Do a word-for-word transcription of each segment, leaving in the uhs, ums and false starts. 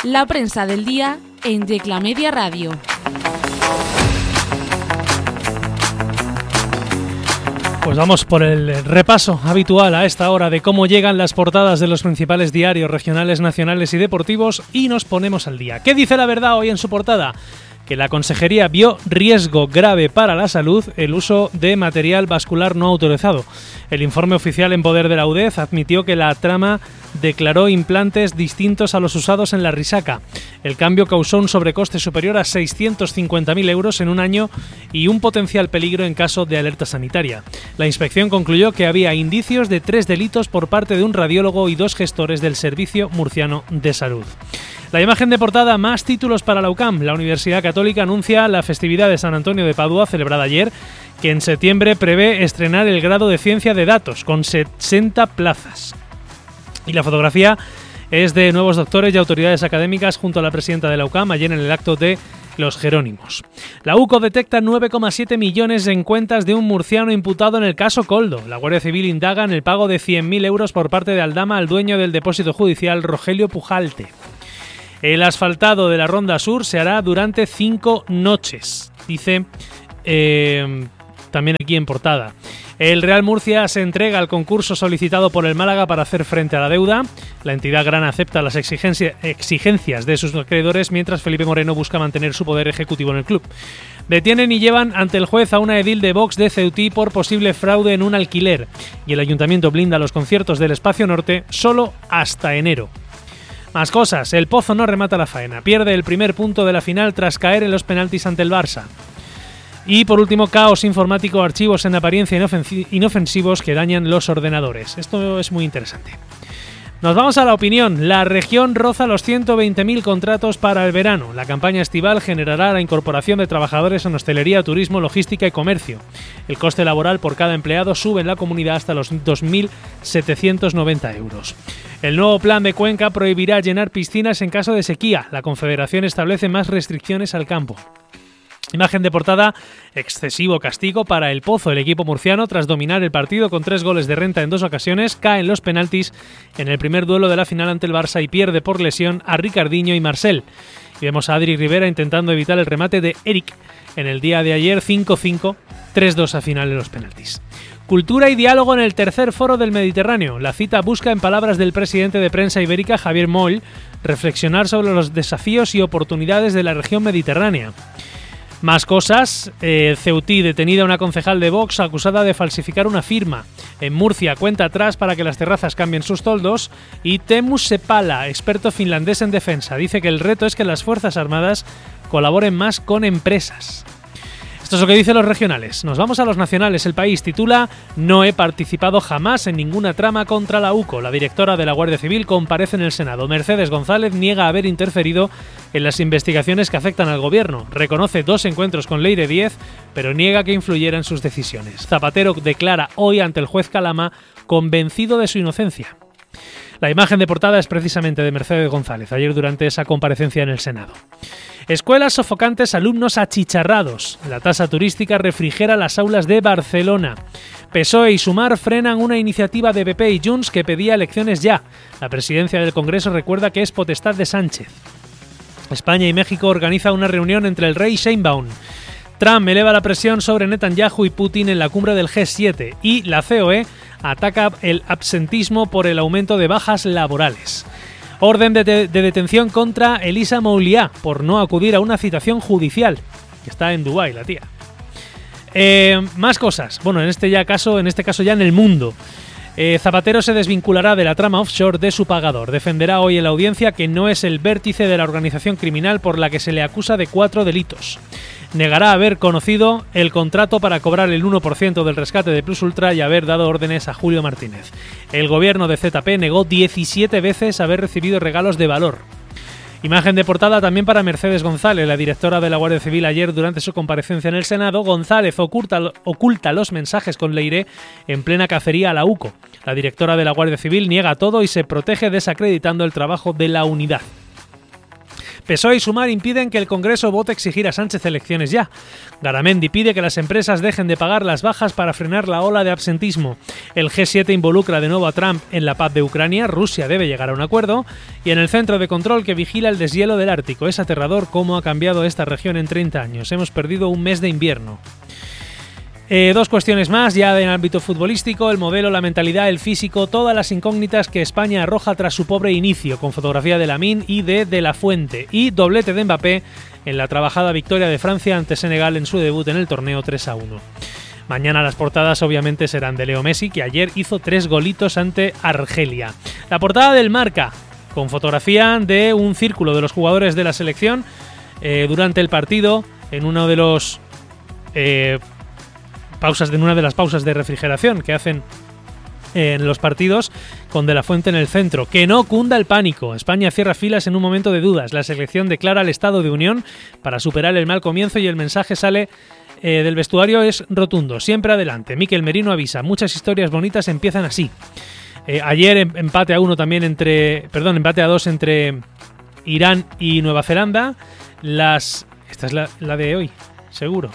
La prensa del día en Yecla Media Radio. Pues vamos por el repaso habitual a esta hora de cómo llegan las portadas de los principales diarios regionales, nacionales y deportivos y nos ponemos al día. ¿Qué dice La Verdad hoy en su portada? Que la Consejería vio riesgo grave para la salud el uso de material vascular no autorizado. El informe oficial en poder de la U D E Z admitió que la trama declaró implantes distintos a los usados en la Risaca. El cambio causó un sobrecoste superior a seiscientos cincuenta mil euros en un año y un potencial peligro en caso de alerta sanitaria. La inspección concluyó que había indicios de tres delitos por parte de un radiólogo y dos gestores del Servicio Murciano de Salud. La imagen de portada, más títulos para la U C A M. La Universidad Católica anuncia la festividad de San Antonio de Padua, celebrada ayer, que en septiembre prevé estrenar el grado de Ciencia de Datos, con sesenta plazas. Y la fotografía es de nuevos doctores y autoridades académicas junto a la presidenta de la U C A M, ayer en el acto de Los Jerónimos. La U C O detecta nueve coma siete millones en cuentas de un murciano imputado en el caso Coldo. La Guardia Civil indaga en el pago de cien mil euros por parte de Aldama al dueño del depósito judicial, Rogelio Pujalte. El asfaltado de la Ronda Sur se hará durante cinco noches, dice eh, también aquí en portada. El Real Murcia se entrega al concurso solicitado por el Málaga para hacer frente a la deuda. La entidad grana acepta las exigencia, exigencias de sus acreedores, mientras Felipe Moreno busca mantener su poder ejecutivo en el club. Detienen y llevan ante el juez a una edil de Vox de Ceutí por posible fraude en un alquiler. Y el ayuntamiento blinda los conciertos del Espacio Norte solo hasta enero. Más cosas, el Pozo no remata la faena, pierde el primer punto de la final tras caer en los penaltis ante el Barça. Y por último, caos informático, archivos en apariencia inofensivos que dañan los ordenadores. Esto es muy interesante. Nos vamos a la opinión. La región roza los ciento veinte mil contratos para el verano. La campaña estival generará la incorporación de trabajadores en hostelería, turismo, logística y comercio. El coste laboral por cada empleado sube en la comunidad hasta los dos mil setecientos noventa euros. El nuevo plan de Cuenca prohibirá llenar piscinas en caso de sequía. La Confederación establece más restricciones al campo. Imagen de portada, excesivo castigo para el Pozo. El equipo murciano, tras dominar el partido con tres goles de renta en dos ocasiones, cae en los penaltis en el primer duelo de la final ante el Barça y pierde por lesión a Ricardinho y Marcel. Y vemos a Adri Rivera intentando evitar el remate de Eric en el día de ayer, cinco cinco, tres dos a final en los penaltis. Cultura y diálogo en el tercer foro del Mediterráneo. La cita busca, en palabras del presidente de Prensa Ibérica, Javier Moll, reflexionar sobre los desafíos y oportunidades de la región mediterránea. Más cosas, eh, Ceutí, detenida una concejal de Vox acusada de falsificar una firma. En Murcia, cuenta atrás para que las terrazas cambien sus toldos. Y Teemu Sepala, experto finlandés en defensa, dice que el reto es que las Fuerzas Armadas colaboren más con empresas. Esto es lo que dicen los regionales. Nos vamos a los nacionales. El País titula: No he participado jamás en ninguna trama contra la U C O. La directora de la Guardia Civil comparece en el Senado. Mercedes González niega haber interferido en las investigaciones que afectan al gobierno. Reconoce dos encuentros con Leire Díez, pero niega que influyera en sus decisiones. Zapatero declara hoy ante el juez Calama convencido de su inocencia. La imagen de portada es precisamente de Mercedes González, ayer durante esa comparecencia en el Senado. Escuelas sofocantes, alumnos achicharrados. La tasa turística refrigera las aulas de Barcelona. P S O E y Sumar frenan una iniciativa de P P y Junts que pedía elecciones ya. La presidencia del Congreso recuerda que es potestad de Sánchez. España y México organizan una reunión entre el rey y Sheinbaum. Trump eleva la presión sobre Netanyahu y Putin en la cumbre del G siete. Y la C O E ataca el absentismo por el aumento de bajas laborales. Orden de, de, de detención contra Elisa Mouliá por no acudir a una citación judicial, que está en Dubái, la tía. Eh, más cosas. Bueno, en este ya caso, en este caso ya en el mundo. Eh, Zapatero se desvinculará de la trama offshore de su pagador. Defenderá hoy en la audiencia que no es el vértice de la organización criminal por la que se le acusa de cuatro delitos. Negará haber conocido el contrato para cobrar el uno por ciento del rescate de Plus Ultra y haber dado órdenes a Julio Martínez. El gobierno de Z P negó diecisiete veces haber recibido regalos de valor. Imagen de portada también para Mercedes González, la directora de la Guardia Civil. Ayer, durante su comparecencia en el Senado, González oculta, oculta los mensajes con Leire en plena cacería a la U C O. La directora de la Guardia Civil niega todo y se protege desacreditando el trabajo de la unidad. P S O E y Sumar impiden que el Congreso vote exigir a Sánchez elecciones ya. Garamendi pide que las empresas dejen de pagar las bajas para frenar la ola de absentismo. El G siete involucra de nuevo a Trump en la paz de Ucrania. Rusia debe llegar a un acuerdo. Y en el centro de control que vigila el deshielo del Ártico. Es aterrador cómo ha cambiado esta región en treinta años. Hemos perdido un mes de invierno. Eh, dos cuestiones más, ya en el ámbito futbolístico, el modelo, la mentalidad, el físico, todas las incógnitas que España arroja tras su pobre inicio, con fotografía de Lamine y de De La Fuente, y doblete de Mbappé en la trabajada victoria de Francia ante Senegal en su debut en el torneo tres a uno. Mañana las portadas obviamente serán de Leo Messi, que ayer hizo tres golitos ante Argelia. La portada del Marca, con fotografía de un círculo de los jugadores de la selección eh, durante el partido, en uno de los... Eh, pausas de una de las pausas de refrigeración que hacen en los partidos, con De La Fuente en el centro. Que no cunda el pánico. España cierra filas en un momento de dudas. La selección declara el estado de unión para superar el mal comienzo y el mensaje sale eh, del vestuario es rotundo. Siempre adelante. Mikel Merino avisa. Muchas historias bonitas empiezan así. Eh, ayer em- empate a uno también entre... Perdón, empate a dos entre Irán y Nueva Zelanda. Las... Esta es la, la de hoy, seguro.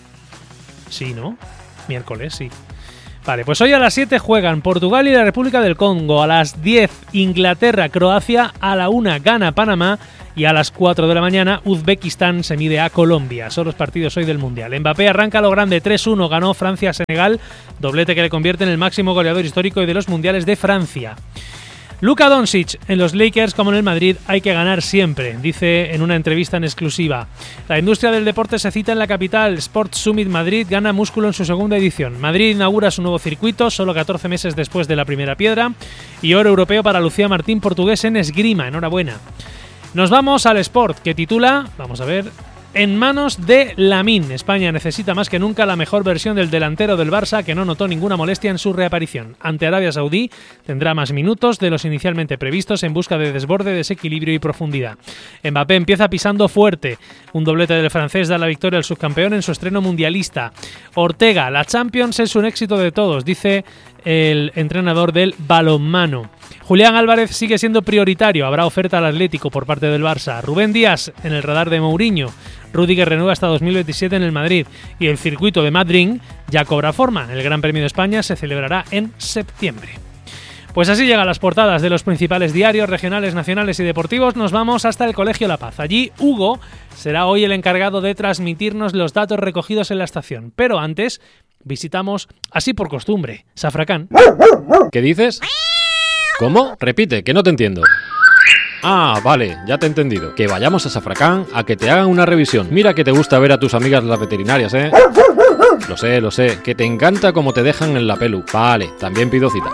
Sí, ¿no? Miércoles, sí. Vale, pues hoy a las siete juegan Portugal y la República del Congo. A las diez, Inglaterra, Croacia. A la una, Ghana, Panamá. Y a las cuatro de la mañana, Uzbekistán se mide a Colombia. Son los partidos hoy del Mundial. Mbappé arranca lo grande, tres uno. Ganó Francia-Senegal. Doblete que le convierte en el máximo goleador histórico de los Mundiales de Francia. Luka Doncic, en los Lakers como en el Madrid hay que ganar siempre, dice en una entrevista en exclusiva. La industria del deporte se cita en la capital. Sports Summit Madrid gana músculo en su segunda edición. Madrid inaugura su nuevo circuito, solo catorce meses después de la primera piedra. Y oro europeo para Lucía Martín, portugués en esgrima. Enhorabuena. Nos vamos al Sport, que titula, vamos a ver... En manos de Lamine. España necesita más que nunca la mejor versión del delantero del Barça, que no notó ninguna molestia en su reaparición. Ante Arabia Saudí tendrá más minutos de los inicialmente previstos en busca de desborde, desequilibrio y profundidad. Mbappé empieza pisando fuerte. Un doblete del francés da la victoria al subcampeón en su estreno mundialista. Ortega, la Champions es un éxito de todos, dice el entrenador del balonmano. Julián Álvarez sigue siendo prioritario. Habrá oferta al Atlético por parte del Barça. Rubén Díaz en el radar de Mourinho. Rüdiger renueva hasta dos mil veintisiete en el Madrid. Y el circuito de Madrid ya cobra forma. El Gran Premio de España se celebrará en septiembre. Pues así llegan las portadas de los principales diarios regionales, nacionales y deportivos. Nos vamos hasta el Colegio La Paz. Allí Hugo será hoy el encargado de transmitirnos los datos recogidos en la estación. Pero antes visitamos, así por costumbre, Safracán. ¿Qué dices? ¿Cómo? Repite, que no te entiendo. Ah, vale, ya te he entendido. Que vayamos a Safracán a que te hagan una revisión. Mira que te gusta ver a tus amigas las veterinarias, ¿eh? Lo sé, lo sé, que te encanta cómo te dejan en la pelu. Vale, también pido cita.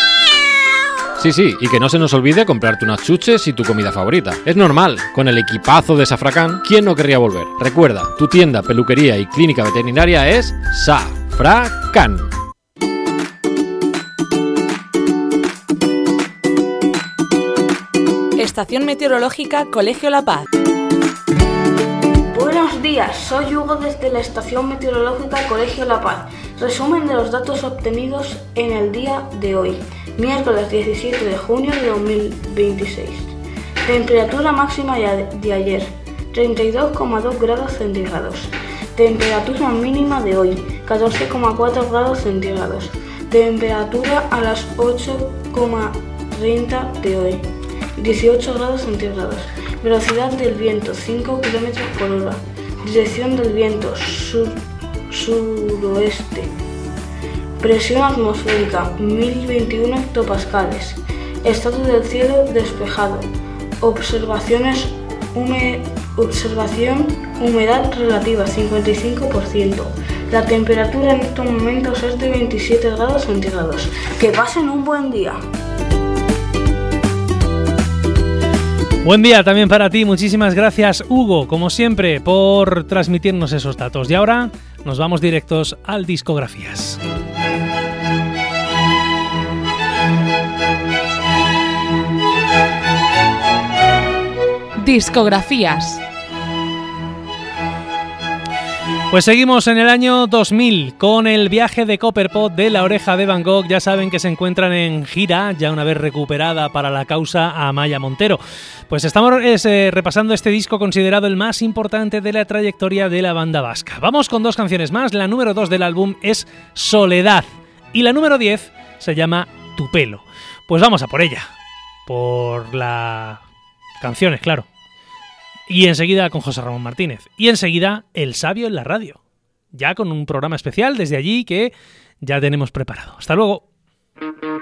Sí, sí, y que no se nos olvide comprarte unas chuches y tu comida favorita. Es normal, con el equipazo de Safracán, ¿quién no querría volver? Recuerda, tu tienda, peluquería y clínica veterinaria es Safracán. Estación Meteorológica Colegio La Paz. Buenos días, soy Hugo desde la Estación Meteorológica Colegio La Paz. Resumen de los datos obtenidos en el día de hoy, miércoles diecisiete de junio de dos mil veintiséis. Temperatura máxima de ayer, treinta y dos coma dos grados centígrados. Temperatura mínima de hoy, catorce coma cuatro grados centígrados. Temperatura a las ocho coma treinta de hoy, dieciocho grados centígrados. Velocidad del viento, cinco kilómetros por hora. Dirección del viento, sur, suroeste. Presión atmosférica, mil veintiuno hectopascales. Estado del cielo despejado. Observaciones hume, observación humedad relativa, cincuenta y cinco por ciento. La temperatura en estos momentos es de veintisiete grados centígrados. Que pasen un buen día. Buen día también para ti, muchísimas gracias Hugo, como siempre, por transmitirnos esos datos. Y ahora nos vamos directos al Discografías. Discografías. Pues seguimos en el año dos mil con el viaje de Copperpot de La Oreja de Van Gogh. Ya saben que se encuentran en gira, ya una vez recuperada para la causa Amaia Montero. Pues estamos eh, repasando este disco considerado el más importante de la trayectoria de la banda vasca. Vamos con dos canciones más. La número dos del álbum es Soledad y la número diez se llama Tu pelo. Pues vamos a por ella, por las canciones, claro. Y enseguida con José Ramón Martínez. Y enseguida El Sabio en la radio. Ya con un programa especial desde allí que ya tenemos preparado. Hasta luego.